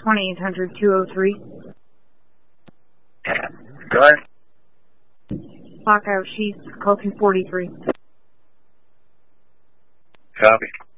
2800-203. Go ahead. Lockout sheets, call 243. Copy.